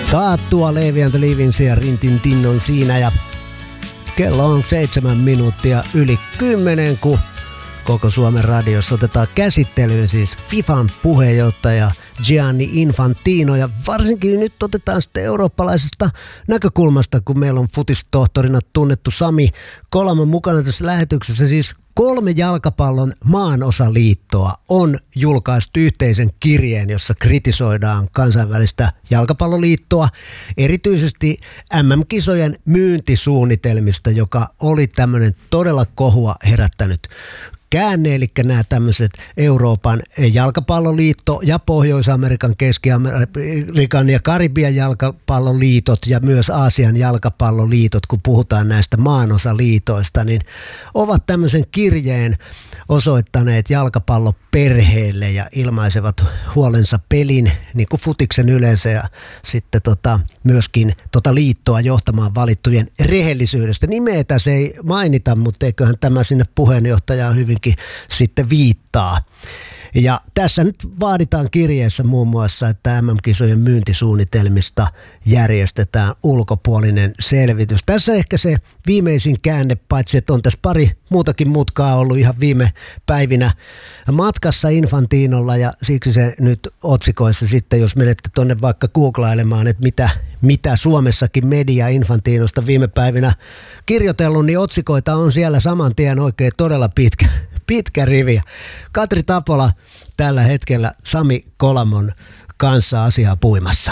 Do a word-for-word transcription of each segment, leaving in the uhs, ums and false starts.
Taattua Leevi and the Leavingsia ja Rintin Tinnon siinä ja kello on seitsemän minuuttia yli kymmenen, kun koko Suomen radiossa otetaan käsittelyyn siis FIFAn puheenjohtaja Gianni Infantino ja varsinkin nyt otetaan sitten eurooppalaisesta näkökulmasta, kun meillä on futistohtorina tunnettu Sami Kolamo mukana tässä lähetyksessä. Siis kolme jalkapallon maanosaliittoa on julkaistu yhteisen kirjeen, jossa kritisoidaan kansainvälistä jalkapalloliittoa, erityisesti M M-kisojen myyntisuunnitelmista, joka oli tämmöinen todella kohua herättänyt käänne, eli nämä tämmöiset Euroopan jalkapalloliitto ja Pohjois-Amerikan, Keski-Amerikan ja Karibian jalkapalloliitot ja myös Aasian jalkapalloliitot, kun puhutaan näistä maanosaliitoista, niin ovat tämmöisen kirjeen osoittaneet jalkapalloperheelle ja ilmaisevat huolensa pelin, niin kuin futiksen yleensä ja sitten tota, myöskin tota liittoa johtamaan valittujen rehellisyydestä. Nimeä tässä ei mainita, mutta eiköhän tämä sinne puheenjohtajaan hyvinkin sitten viittaa. Ja tässä nyt vaaditaan kirjeessä muun muassa, että M M-kisojen myyntisuunnitelmista järjestetään ulkopuolinen selvitys. Tässä ehkä se viimeisin käänne, paitsi että on tässä pari muutakin mutkaa ollut ihan viime päivinä matkassa Infantinolla ja siksi se nyt otsikoissa sitten, jos menette tuonne vaikka googlailemaan, että mitä, mitä Suomessakin media Infantinosta viime päivinä kirjoitellut, niin otsikoita on siellä saman tien oikein todella pitkä. Pitkä rivi. Katri Tapola tällä hetkellä Sami Kolamon kanssa asiaa puimassa.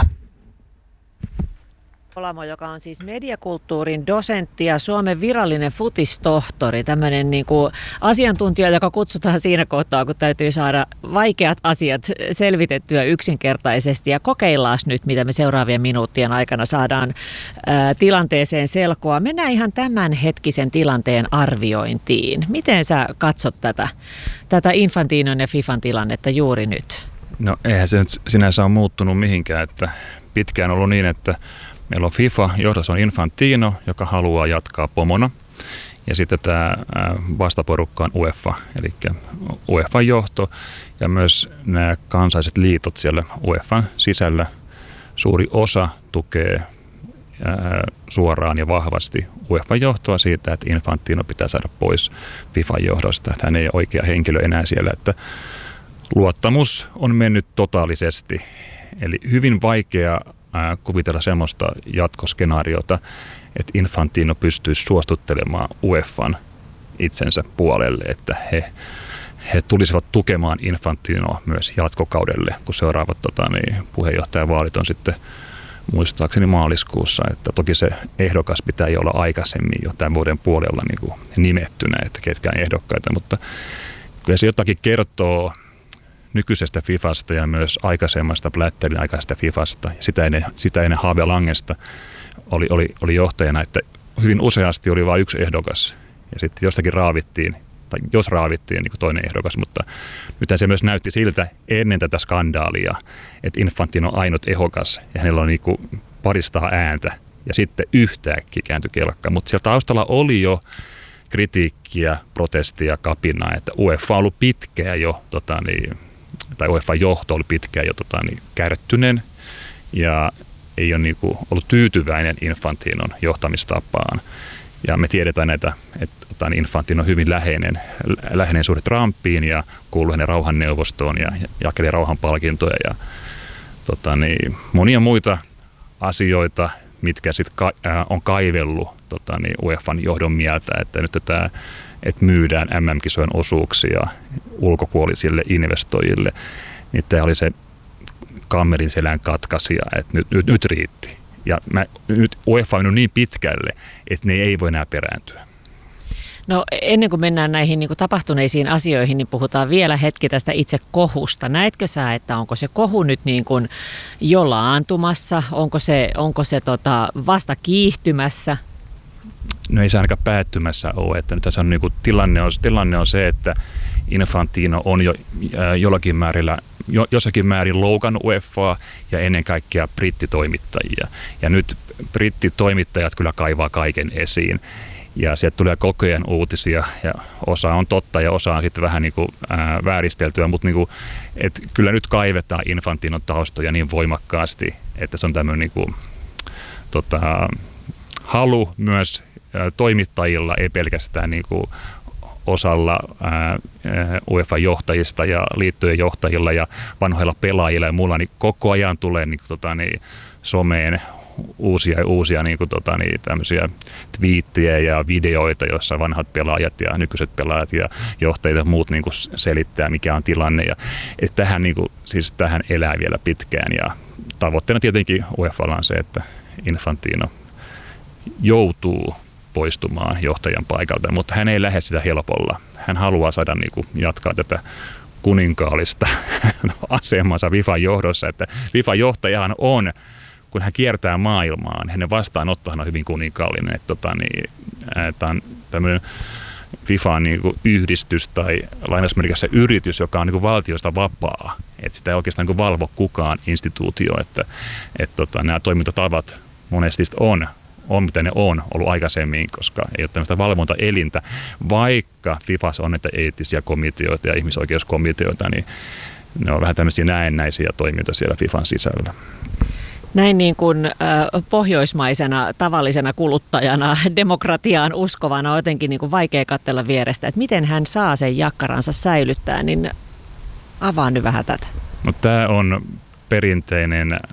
Kolamo, joka on siis mediakulttuurin dosentti ja Suomen virallinen futistohtori, tämmöinen niin kuin asiantuntija, joka kutsutaan siinä kohtaa, kun täytyy saada vaikeat asiat selvitettyä yksinkertaisesti ja kokeillaan nyt, mitä me seuraavien minuuttien aikana saadaan ää, tilanteeseen selkoa. Mennään ihan tämän hetkisen tilanteen arviointiin. Miten sä katsot tätä, tätä Infantinon ja FIFAn tilannetta juuri nyt? No eihän se nyt sinänsä ole muuttunut mihinkään, että pitkään on ollut niin, että meillä on FIFA, johdossa on Infantino, joka haluaa jatkaa pomona. Ja sitten tämä vastaporukka on UEFA, eli UEFan johto ja myös nämä kansalliset liitot siellä UEFan sisällä. Suuri osa tukee suoraan ja vahvasti UEFan johtoa siitä, että Infantino pitää saada pois FIFAn johdosta. Hän ei ole oikea henkilö enää siellä, että luottamus on mennyt totaalisesti. Eli hyvin vaikea kuvitella semmoista jatkoskenaariota, että Infantino pystyisi suostuttelemaan UEFan itsensä puolelle, että he, he tulisivat tukemaan Infantinoa myös jatkokaudelle, kun seuraavat tota, niin, puheenjohtajavaalit on sitten muistaakseni maaliskuussa, että toki se ehdokas pitää olla aikaisemmin jo tämän vuoden puolella niin kuin nimettynä, että ketkään ehdokkaita, mutta kyllä se jotakin kertoo nykyisestä FIFasta ja myös aikaisemmasta Blatterin aikaisesta FIFasta, sitä ennen, sitä ennen Have Langesta oli, oli, oli johtajana, että hyvin useasti oli vain yksi ehdokas ja sitten jostakin raavittiin, tai jos raavittiin niin kuin toinen ehdokas, mutta nythän se myös näytti siltä ennen tätä skandaalia, että Infantino on ainut ehdokas ja hänellä on niin kuin paristaa ääntä ja sitten yhtäkkiä kääntyi kelkka, mutta siellä taustalla oli jo kritiikkiä, protestia, kapinaa, että UEFA on ollut pitkään jo tota niin, tai UEFan johto oli pitkään jo tota, niin, kärttyneen ja ei ole niin kuin, ollut tyytyväinen Infantinon johtamistapaan. Ja me tiedetään näitä, että tota, niin Infantino on hyvin läheinen, läheinen suhde Trumpiin ja kuuluu hänen rauhanneuvostoon ja jakelee rauhanpalkintoja ja tota, niin, monia muita asioita, mitkä sitten ka- äh, on kaivellut tota, niin UEFan johdon mieltä, että nyt tämä että myydään M M-kisojen osuuksia ulkopuolisille investoijille, niin tämä oli se kammerin selän katkaisija, että nyt, nyt, nyt riitti. Ja mä, nyt UEFA on mennyt niin pitkälle, että ne ei voi enää perääntyä. No ennen kuin mennään näihin niin kuin tapahtuneisiin asioihin, niin puhutaan vielä hetki tästä itse kohusta. Näetkö sä, että onko se kohu nyt niin kuin jo laantumassa? Onko se, onko se tota vasta kiihtymässä? No ei se ainakaan päättymässä ole, että nyt tässä on, niin kuin, tilanne, on, tilanne on se, että Infantino on jo äh, jollakin määrillä, jo, jossakin määrin loukannut UEFaa ja ennen kaikkea brittitoimittajia. Ja nyt brittitoimittajat kyllä kaivaa kaiken esiin. Ja sieltä tulee koko ajan uutisia ja osa on totta ja osa on sitten vähän niin kuin, ää, vääristeltyä, mutta niin kuin, et kyllä nyt kaivetaan Infantinon taustoja niin voimakkaasti, että se on tämmöinen niin kuin, tota, halu myös ää, toimittajilla, ei pelkästään niin kuin osalla ää, U E F A-johtajista ja liittojen johtajilla ja vanhoilla pelaajilla ja muilla, niin koko ajan tulee niin kuin, tota, niin, someen uusia ja uusia niin kuin, tota, niin, tämmöisiä twiittejä ja videoita, joissa vanhat pelaajat ja nykyiset pelaajat ja johtajat ja muut niin kuin selittää, mikä on tilanne. Ja, et tähän, niin kuin, siis tähän elää vielä pitkään ja tavoitteena tietenkin U E F A:lla on se, että Infantino joutuu poistumaan johtajan paikalta, mutta hän ei lähde sitä helpolla. Hän haluaa saada niin kuin, jatkaa tätä kuninkaallista asemansa FIFAn johdossa, että FIFAn johtajahan on, kun hän kiertää maailmaan, hänen vastaanottohan on hyvin kuninkaallinen, että tota, niin, tämä on tämmöinen FIFAn niin kuin yhdistys tai lainausmerkissä yritys, joka on niin kuin valtiosta vapaa, että sitä ei oikeastaan niin kuin valvo kukaan instituutio, että, että tota, nämä toimintatavat monesti on on mitä ne on ollut aikaisemmin, koska ei ole tämmöistä valvontaelintä. Vaikka FIFAssa on näitä eettisiä komiteoita ja ihmisoikeuskomiteoita, niin ne on vähän tämmöisiä näennäisiä toimijoita siellä FIFAn sisällä. Näin niin kuin äh, pohjoismaisena, tavallisena kuluttajana, demokratiaan uskovana on jotenkin niin kuin vaikea katsella vierestä, että miten hän saa sen jakkaransa säilyttää, niin avaa nyt vähän tätä. No, tämä on perinteinen äh,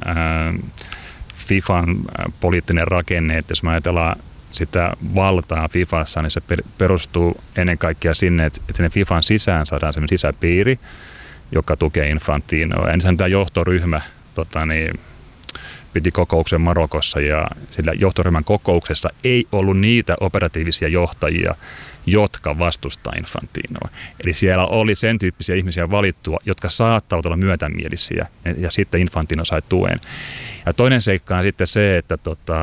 FIFAn poliittinen rakenne, että jos me ajatellaan sitä valtaa FIFassa, niin se perustuu ennen kaikkea sinne, että sinne FIFAn sisään saadaan sellainen sisäpiiri, joka tukee Infantinoa. Ensin tämä johtoryhmä tota niin, piti kokouksen Marokossa ja sillä johtoryhmän kokouksessa ei ollut niitä operatiivisia johtajia, jotka vastustaa Infantinoa. Eli siellä oli sen tyyppisiä ihmisiä valittua, jotka saattavat olla myötämielisiä ja sitten Infantino sai tuen. Ja toinen seikka on sitten se, että tota,